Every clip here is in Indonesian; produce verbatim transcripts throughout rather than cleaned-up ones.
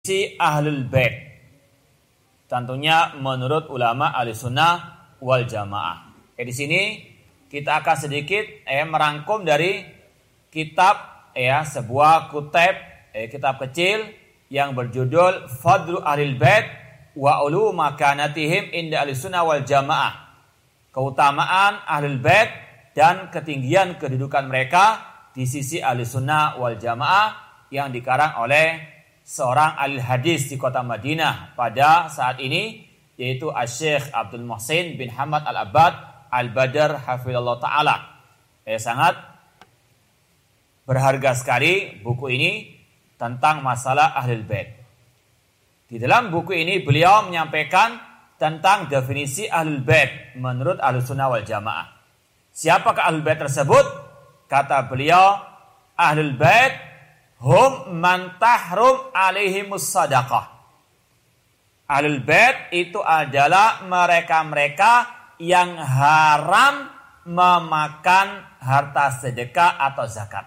si Ahlul Bait. Tentunya menurut ulama Ahlussunnah wal Jamaah. Eh, di sini kita akan sedikit eh, merangkum dari kitab ya sebuah kutub eh, kitab kecil yang berjudul Fadlu Ahlul Bait wa ulu makanatihim inda Ahlussunnah wal Jamaah. Keutamaan Ahlul Bait dan ketinggian kedudukan mereka di sisi Ahlussunnah wal Jamaah yang dikarang oleh seorang ahli hadis di kota Madinah pada saat ini, yaitu Asy-Syaikh Abdul Muhsin bin Hamad Al-Abbad Al-Badr hafizallahu taala. Eh, sangat berharga sekali buku ini tentang masalah Ahlul Bait. Di dalam buku ini beliau menyampaikan tentang definisi Ahlul Bait menurut Ahlussunnah wal Jamaah. Siapakah Ahlul Bait tersebut? Kata beliau, Ahlul Bait hum man tahrum alaihimus sadaqah. Ahlul Bait itu adalah mereka-mereka yang haram memakan harta sedekah atau zakat.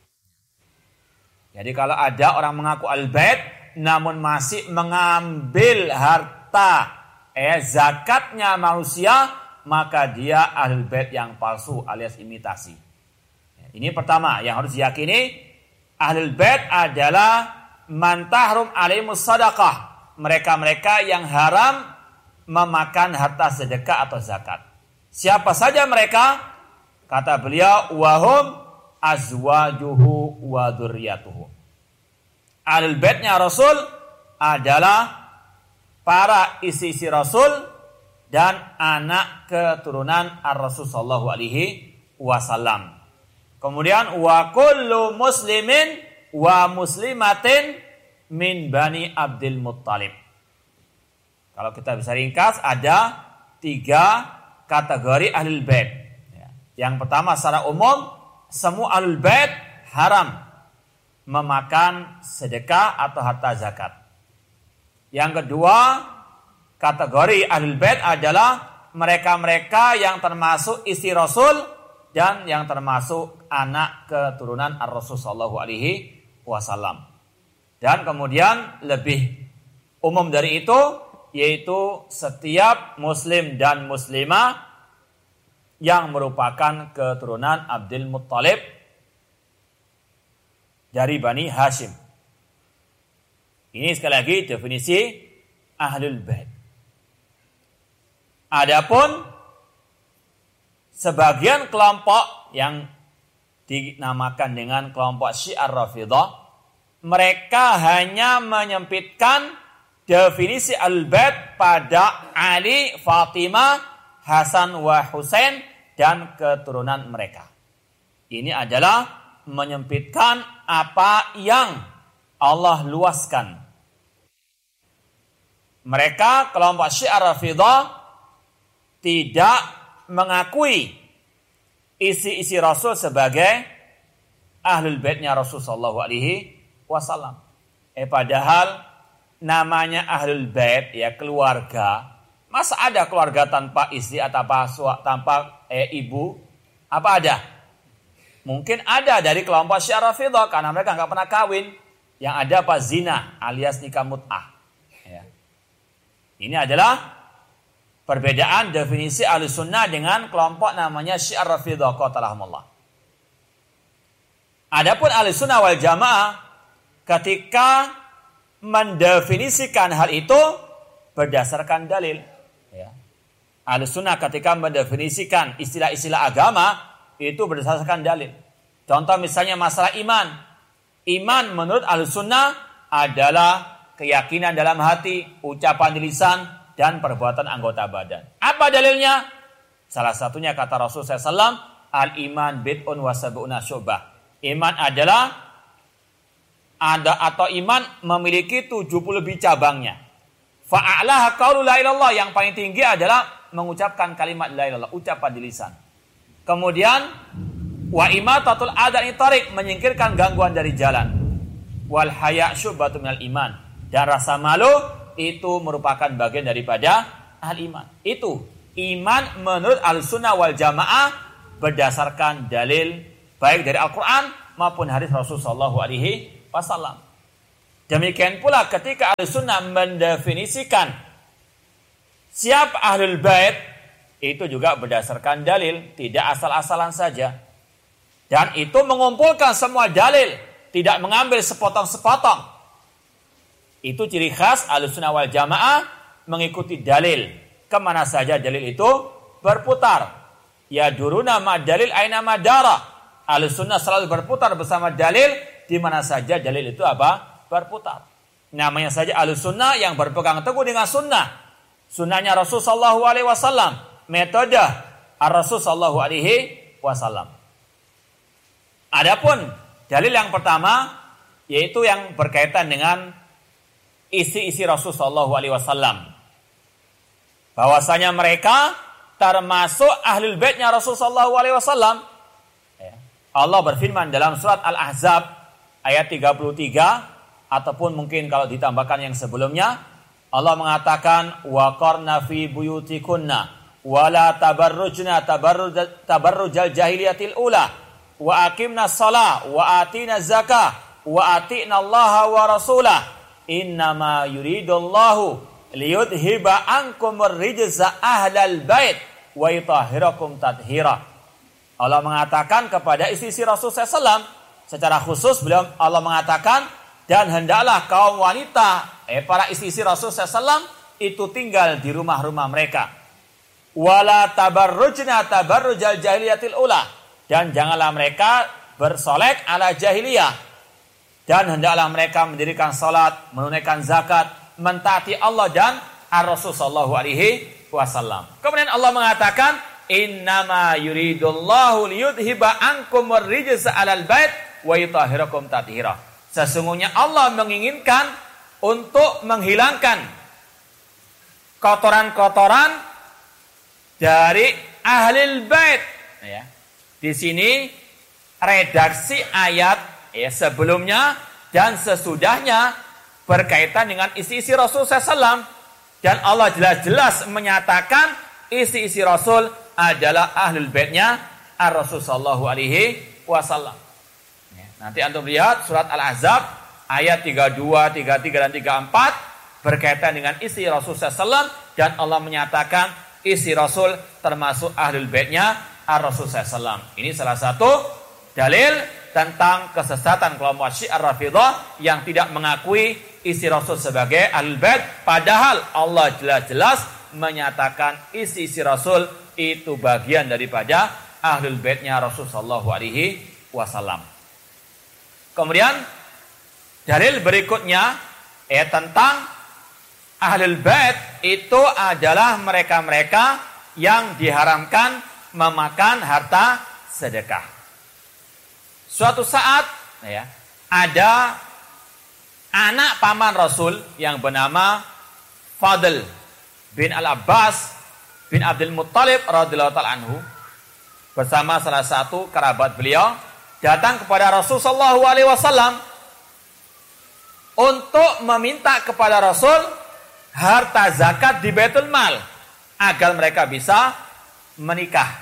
Jadi kalau ada orang mengaku Ahlul Bait namun masih mengambil harta eh zakatnya manusia, maka dia Ahlul Bait yang palsu alias imitasi. Ini pertama yang harus diyakini. Ahlul Bait adalah man tahrum alaihimus sadaqah. Mereka-mereka yang haram memakan harta sedekah atau zakat. Siapa saja mereka? Kata beliau, wahum azwajuhu wa dzurriyyatuhu. Ahlul Baitnya Rasul adalah para istri-istri Rasul dan anak keturunan Ar-Rasul sallallahu alaihi wasallam. Kemudian wa kullu muslimin wa muslimatin min bani Abdul Muttalib. Kalau kita bisa ringkas, ada tiga kategori Ahlul Bait. Yang pertama secara umum, semua Ahlul Bait haram memakan sedekah atau harta zakat. Yang kedua, kategori Ahlul Bait adalah mereka-mereka yang termasuk istri Rasul dan yang termasuk anak keturunan Ar-Rasul sallallahu alaihi wasallam. Dan kemudian lebih umum dari itu, yaitu setiap muslim dan muslimah yang merupakan keturunan Abdul Muttalib dari Bani Hashim. Ini sekali lagi definisi Ahlul Bait. Adapun sebagian kelompok yang dinamakan dengan kelompok Syiah Rafidhah, mereka hanya menyempitkan definisi Ahlul Bait pada Ali, Fatimah, Hasan wa Husain dan keturunan mereka. Ini adalah menyempitkan apa yang Allah luaskan. Mereka kelompok Syiah Rafidhah tidak mengakui isi-isi Rasul sebagai Ahlul Baitnya Rasul sallallahu alaihi wasallam. Eh padahal namanya Ahlul Bait ya keluarga. Masa ada keluarga tanpa istri atau tanpa, tanpa eh, ibu? Apa ada? Mungkin ada dari kelompok Syiah Rafidhah karena mereka enggak pernah kawin. Yang ada apa? Zina alias nikah mut'ah. Ya. Ini adalah perbedaan definisi Ahlussunnah dengan kelompok namanya Syiah Rafidhah qatalahumullah. Adapun Ahlussunnah wal Jamaah ketika mendefinisikan hal itu berdasarkan dalil. Ya. Ahlussunnah ketika mendefinisikan istilah-istilah agama itu berdasarkan dalil. Contoh misalnya masalah iman. Iman menurut Ahlussunnah adalah keyakinan dalam hati, ucapan di lisan, dan perbuatan anggota badan. Apa dalilnya? Salah satunya kata Rasulullah sallallahu alaihi wasallam, al-iman bid'un wa sab'una syu'bah. Iman adalah ada atau iman memiliki tujuh puluh lebih cabangnya. Fa'alaha qaulu la ilaha illallah, yang paling tinggi adalah mengucapkan kalimat la ilaha illallah, ucapan di lisan. Kemudian wa imatatul adani tariq, menyingkirkan gangguan dari jalan. Wal haya' syu'batun minal iman, dan rasa malu itu merupakan bagian daripada al-iman. Itu iman menurut Ahlussunnah wal Jamaah berdasarkan dalil baik dari Al-Quran maupun hadis Rasulullah sallallahu alaihi wasallam. Demikian pula ketika Ahlussunnah mendefinisikan siapa Ahlul Bait, itu juga berdasarkan dalil, tidak asal-asalan saja. Dan itu mengumpulkan semua dalil, tidak mengambil sepotong-sepotong. Itu ciri khas Ahlussunnah wal Jamaah, mengikuti dalil. Kemana saja dalil itu berputar. Ya duruna ma dalil aina madara. Ahlussunnah selalu berputar bersama dalil, di mana saja dalil itu apa? Berputar. Namanya saja Ahlussunnah yang berpegang teguh dengan sunnah. Sunnahnya Rasul sallallahu alaihi wasallam, metode Ar-Rasul sallallahu alaihi wasallam. Adapun dalil yang pertama yaitu yang berkaitan dengan isi-isi Rasul sallallahu alaihi wasallam. Bahwasanya mereka termasuk ahlul baitnya Rasul sallallahu alaihi wasallam. Allah berfirman dalam surat Al-Ahzab ayat tiga puluh tiga, ataupun mungkin kalau ditambahkan yang sebelumnya, Allah mengatakan wa qarna fi buyutikunna wala tabarrujna tabarruj tabarrujal jahiliyatil ula wa aqimna shalah wa atina zakah wa atina Allah wa rasulah innama yuridullahu liyudhiba ankum ar-rijza ahlal bait wa yutahhirakum tathira. Allah mengatakan kepada istri Rasul sallallahu alaihi wasallam secara khusus, beliau Allah mengatakan, dan hendaklah kaum wanita, eh para istri Rasul sallallahu alaihi wasallam itu tinggal di rumah-rumah mereka. Wala tabarrujna tabarrujal jahiliyatil ula, dan janganlah mereka bersolek ala jahiliyah. Dan hendaklah mereka mendirikan salat, menunaikan zakat, mentaati Allah dan Ar-Rasul sallallahu alaihi wasallam. Kemudian Allah mengatakan, innama yuridullahu liyudhiba ankum ar-rijsa 'alal bait wa yutahhirakum tathira. Sesungguhnya Allah menginginkan untuk menghilangkan kotoran-kotoran dari ahlul bait. Ya. Di sini redaksi ayat ya, sebelumnya dan sesudahnya berkaitan dengan isi-isi Rasul sallallahu alaihi wasallam, dan Allah jelas-jelas menyatakan isi-isi Rasul adalah ahlul baitnya Ar-Rasul sallallahu alaihi wasallam. Nanti antum lihat surat Al-Ahzab ayat tiga puluh dua, tiga puluh tiga dan tiga puluh empat berkaitan dengan isi Rasul sallallahu alaihi wasallam, dan Allah menyatakan isi Rasul termasuk ahlul baitnya Ar-Rasul sallallahu alaihi wasallam. Ini salah satu dalil tentang kesesatan kelompok Syiah Rafidhah yang tidak mengakui isi Rasul sebagai ahlul bait, padahal Allah jelas-jelas menyatakan isi-isi Rasul itu bagian daripada ahlul baitnya Rasul sallallahu alaihi wasallam. Kemudian dalil berikutnya ya tentang ahlul bait itu adalah mereka-mereka yang diharamkan memakan harta sedekah. Suatu saat ya ada anak paman Rasul yang bernama Fadl bin Al-Abbas bin Abdul Muttalib radhiyallahu ta'ala anhu bersama salah satu kerabat beliau datang kepada Rasul sallallahu alaihi wasallam untuk meminta kepada Rasul harta zakat di Baitul Mal agar mereka bisa menikah.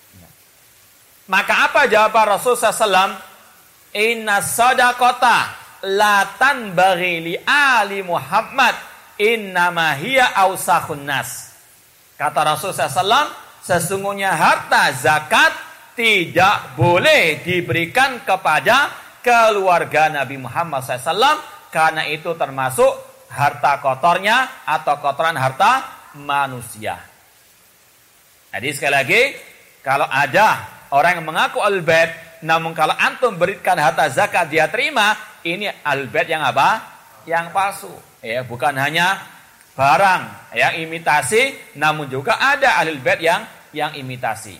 Maka apa jawaban Rasul sallallahu alaihi wasallam? Inna sadaqata la tanbaghi li ali Muhammad innama hiya awsakhun nas. Kata Rasul sallallahu alaihi wasallam, sesungguhnya harta zakat tidak boleh diberikan kepada keluarga Nabi Muhammad sallallahu alaihi wasallam, karena itu termasuk harta kotornya atau kotoran harta manusia. Jadi sekali lagi, kalau ada orang yang mengaku ahlul bait, namun kalau antum berikan harta zakat dia terima, ini ahlul bait yang apa? Yang palsu. Ya, bukan hanya barang yang imitasi, namun juga ada ahlul bait yang yang imitasi.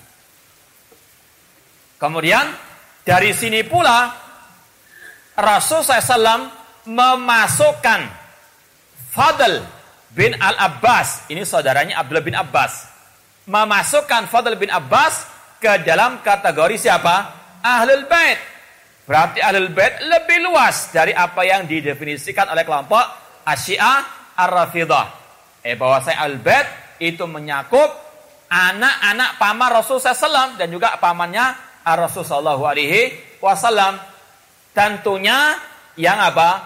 Kemudian dari sini pula Rasul sallallahu alaihi wasallam memasukkan Fadl bin Al-Abbas, ini saudaranya Abdullah bin Abbas, memasukkan Fadl bin Abbas ke dalam kategori siapa? Ahlul bait. Berarti ahlul bait lebih luas dari apa yang didefinisikan oleh kelompok Asy-Syiah Ar-Rafidhah. Eh bahwa saya ahlul bait itu menyakup anak-anak paman Rasul sallallahu alaihi wasallam dan juga pamannya Ar-Rasul sallallahu alaihi wasallam. Tentunya yang apa?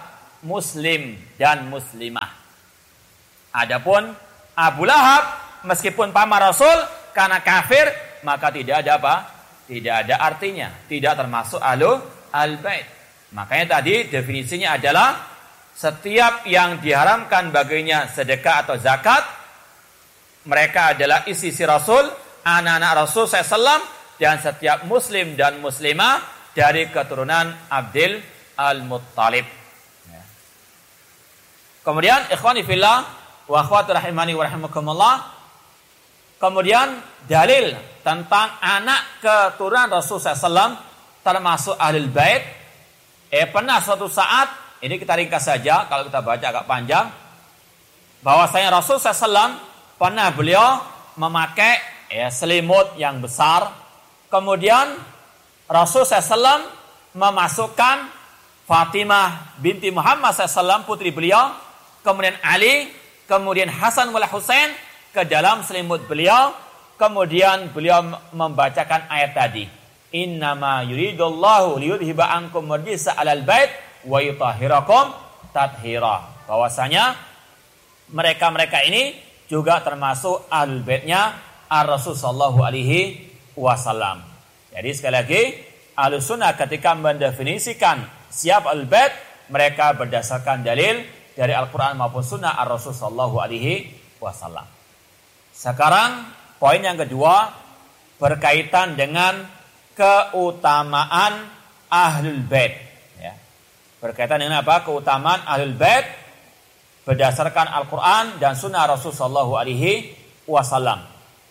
muslim dan muslimah. Adapun Abu Lahab meskipun paman Rasul karena kafir maka tidak ada apa? Tidak ada artinya, tidak termasuk ahlu al-bait. Makanya tadi definisinya adalah setiap yang diharamkan baginya sedekah atau zakat, mereka adalah istri Rasul, anak-anak Rasul sallallahu alaihi wasallam, dan setiap muslim dan muslimah dari keturunan Abdul Al-Muttalib. Ya. Kemudian ikhwani fillah wa akhwati rahimani wa rahimakumullah, kemudian dalil tentang anak keturunan Rasul sallallahu alaihi wasallam termasuk ahlul bait. Eh pernah suatu saat, ini kita ringkas saja kalau kita baca agak panjang, bahwasanya Rasul sallallahu alaihi wasallam pernah beliau memakai ya, selimut yang besar. Kemudian Rasul sallallahu alaihi wasallam memasukkan Fatimah binti Muhammad sallallahu alaihi wasallam, putri beliau, kemudian Ali, kemudian Hasan wal Husain ke dalam selimut beliau. Kemudian beliau membacakan ayat tadi, innama yuridullahu liyudhiba ankum rijsa alal bait wa yutahhirakum tathira. Bahwasanya mereka-mereka ini juga termasuk ahlul baitnya ar-Rasul sallallahu alaihi wasallam. Jadi sekali lagi, Ahlus Sunnah ketika mendefinisikan siapa ahlul bait, mereka berdasarkan dalil dari Al-Qur'an maupun Sunnah ar-Rasul sallallahu alaihi wasallam. Sekarang poin yang kedua berkaitan dengan keutamaan ahlul bait. Ya. Berkaitan dengan apa? Keutamaan ahlul bait berdasarkan Al-Quran dan Sunnah Rasul sallallahu alaihi wasallam.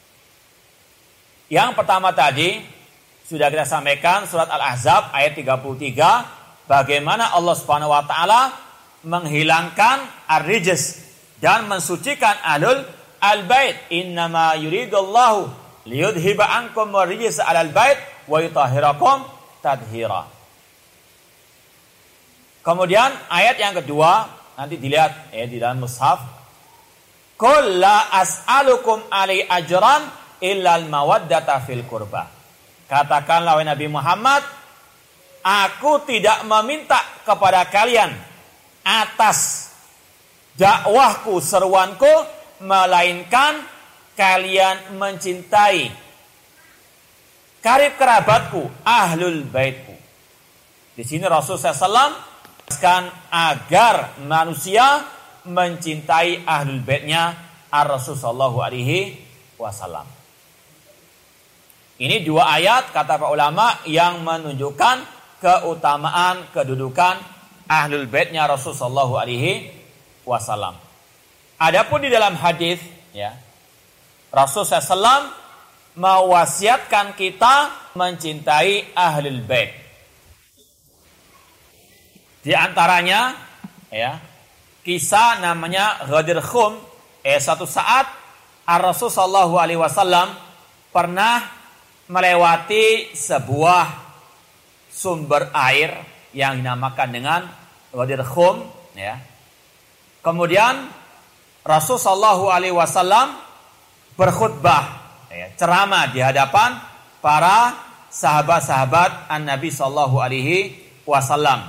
Yang pertama tadi sudah kita sampaikan surat Al-Ahzab ayat tiga puluh tiga, bagaimana Allah Subhanahu wa taala menghilangkan ar-rijs dan mensucikan ahlul al-bait. Innama yuridullahu liyudhiba ankum ar-rijsa 'alal bait wa yutahhirakum tadhira. Kemudian ayat yang kedua nanti dilihat ya di dalam mushaf. Qul la as'alukum 'alai ajran illa al-mawaddata fil qurba. Katakanlah wahai Nabi Muhammad, aku tidak meminta kepada kalian atas dakwahku, seruanku, melainkan kalian mencintai karib kerabatku, ahlul baitku. Di sini Rasulullah sallallahu alaihi wasallam menjelaskan agar manusia mencintai ahlul baitnya ar-Rasul sallallahu alaihi wasallam. Ini dua ayat kata para ulama yang menunjukkan keutamaan kedudukan ahlul baitnya Rasul sallallahu alaihi wasallam. Adapun di dalam hadis ya, Rasul sallallahu alaihi wasallam mewasiatkan kita mencintai ahlul bait. Di antaranya ya, kisah namanya Ghadir Khum. Eh satu saat Rasul sallallahu alaihi wasallam pernah melewati sebuah sumber air yang dinamakan dengan Ghadir Khum ya. Kemudian Rasul sallallahu alaihi wasallam berkhutbah ya, ceramah di hadapan para sahabat-sahabat An-Nabi sallallahu alaihi wasallam.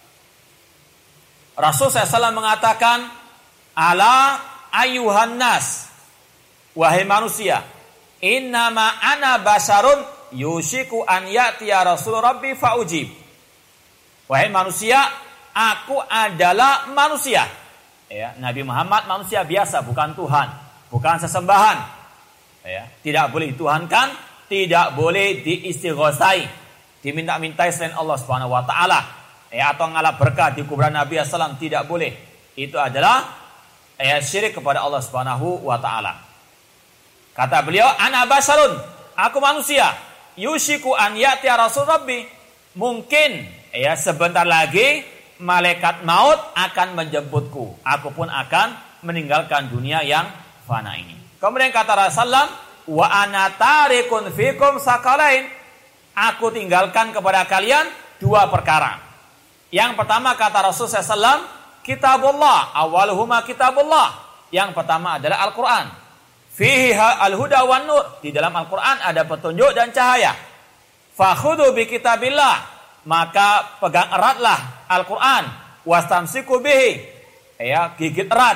Rasul sallallahu alaihi wasallam mengatakan, ala ayyuhan nas, wahai manusia, innama ana basharun yushiku an ya'tiya rasul rabbi fa'ujib. Wahai manusia, aku adalah manusia. Ya, Nabi Muhammad manusia biasa, bukan Tuhan, bukan sesembahan. Ya, tidak boleh dituhankan, tidak boleh diistighosai, diminta-mintai selain Allah Subhanahu wa taala. Ya, atau ngalap berkah di kuburan Nabi sallallahu alaihi wasallam, tidak boleh. Itu adalah ya, syirik kepada Allah Subhanahu wa taala. Kata beliau, ana basharun, aku manusia, yushiku an ya'tiya rasul rabbi. Mungkin ya sebentar lagi malaikat maut akan menjemputku. Aku pun akan meninggalkan dunia yang fana ini. Kemudian kata Rasulullah, wa ana tarikun fikum sakalain. Aku tinggalkan kepada kalian dua perkara. Yang pertama kata Rasulullah sallallahu alaihi wasallam, kitabullah, awaluhuma kitabullah. Yang pertama adalah Al-Quran. Fihi al-huda wan nur. Di dalam Al-Quran ada petunjuk dan cahaya. Fakhudhu bi kitabillah. Maka pegang eratlah Al-Quran wastamsiku bihi, ya, gigit erat,